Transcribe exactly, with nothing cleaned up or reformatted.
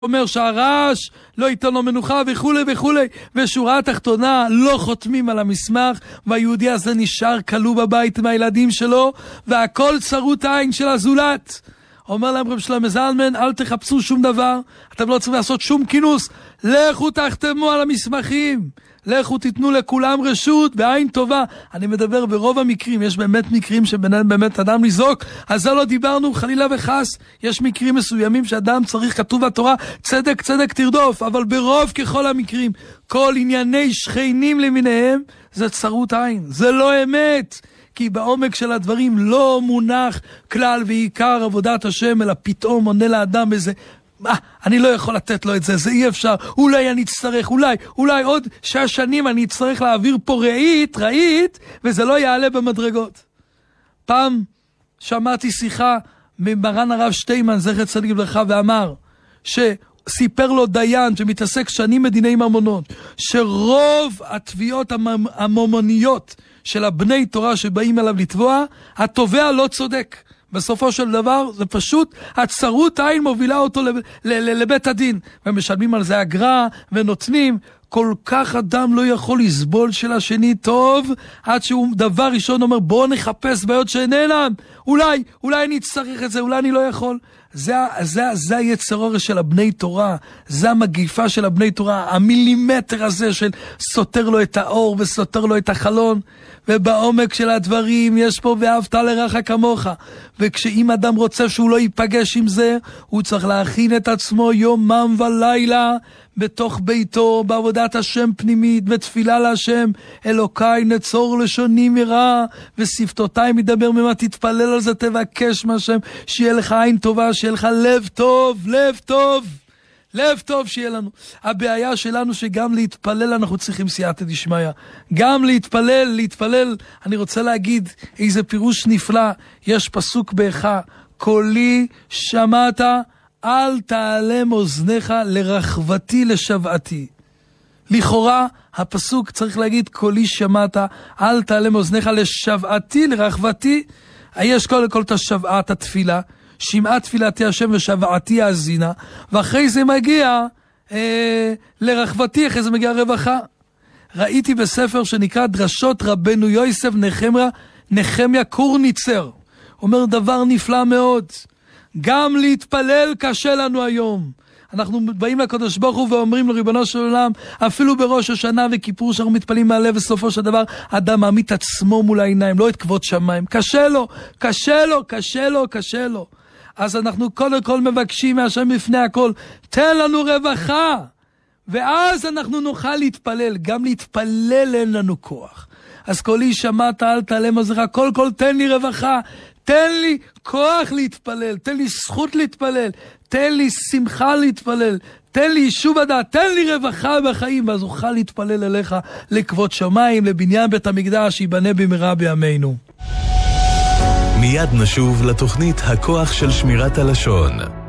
אומר שהרעש לא ייתן לו מנוחה וכו' וכו', ושורה התחתונה לא חותמים על המסמך, והיהודי הזה נשאר כלוא בבית עם הילדים שלו, והכל צרות העין של הזולת. אומר להם רב שלמה זלמן, אל תחפשו שום דבר, אתם לא צריכים לעשות שום כינוס, לכו תחתמו על המסמכים, לכו תיתנו לכולם רשות בעין טובה. אני מדבר ברוב המקרים, יש באמת מקרים שביניהם באמת אדם לזעוק, אז זה לא דיברנו חלילה וחס, יש מקרים מסוימים שאדם צריך, כתוב בתורה, צדק צדק תרדוף, אבל ברוב ככל המקרים, כל ענייני שכנים למיניהם, זה צרות עין, זה לא אמת. כי בעומק של הדברים לא מונח כלל ועיקר עבודת השם, אלא פתאום עונה לאדם איזה, מה, אני לא יכול לתת לו את זה, זה אי אפשר, אולי אני אצטרך, אולי, אולי עוד שש שנים אני אצטרך להעביר פה ראית, ראית, וזה לא יעלה במדרגות. פעם שמעתי שיחה ממרן הרב שטיימן, זכר צדיק לברכה, ואמר, שסיפר לו דיין שמתעסק שנים מדיני ממונות, שרוב התביעות הממוניות של הבני תורה שבאים אליו לתבוע, התובע לא צודק. בסופו של דבר זה פשוט הצרות עין מובילה אותו לב, ל, ל, לבית הדין, ומשלמים על זה אגרה ונותנים. כל כך אדם לא יכול לסבול של השני טוב, עד שהוא דבר ראשון אומר בוא נחפש בעיות שאיננם, אולי, אולי אני אצטרך את זה, אולי אני לא יכול. זה, זה, זה היצר הרע של הבני תורה, זה המגיפה של הבני תורה, המילימטר הזה של סותר לו את האור וסותר לו את החלון. ובעומק של הדברים יש פה ואהבת לרעך כמוך, וכשאם אדם רוצה שהוא לא ייפגש עם זה, הוא צריך להכין את עצמו יומם ולילה בתוך ביתו, בעבודת השם פנימית, בתפילה להשם, אלוקיי נצור לשוני מרע ושפתותיי מדבר ממה, תתפלל על זה, תבקש מהשם שיהיה לך עין טובה, שיהיה לך לב טוב, לב טוב, לב טוב שיהיה לנו. הבעיה שלנו שגם להתפלל אנחנו צריכים סייעתא דשמיא, גם להתפלל, להתפלל. אני רוצה להגיד איזה פירוש נפלא, יש פסוק באיכה, קולי שמעת אל תעלם אוזניך לרחבתי לשוועתי. לכאורה הפסוק צריך להגיד קולי שמעת אל תעלם אוזניך לשוועתי לרחבתי. יש קודם כל את השוועת התפילה, שמעה תפילתי השם ושוועתי האזינה, ואחרי זה מגיע אה, לרחבתי, אחרי זה מגיע רווחה. ראיתי בספר שנקרא דרשות רבנו יוסף נחמיה, נחמיה קורניצר, אומר דבר נפלא מאוד. גם להתפלל קשה לנו היום. אנחנו באים לקדוש ברוך הוא ואומרים לריבונו של עולם, אפילו בראש השנה וכיפור שאנחנו מתפלים מהלב, וסופו של דבר אדם מעמיד את עצמו מול העיניים, לא את כבוד שמיים. קשה לו, קשה לו, קשה לו, קשה לו. אז אנחנו קודם כל מבקשים מהשם לפני הכל, תן לנו רווחה, ואז אנחנו נוכל להתפלל. גם להתפלל אין לנו כוח. אז קולי שמעת אל תעלם אוזניך, כל כל תן לי רווחה, תן לי כוח להתפלל, תן לי זכות להתפלל, תן לי שמחה להתפלל, תן לי יישוב הדעת, תן לי רווחה בחיים, ואז אוכל להתפלל אליך לכבוד שמיים, לבניין בית המקדש שיבנה במהרה בימינו. מיד נשוב לתוכנית הכוח של שמירת הלשון.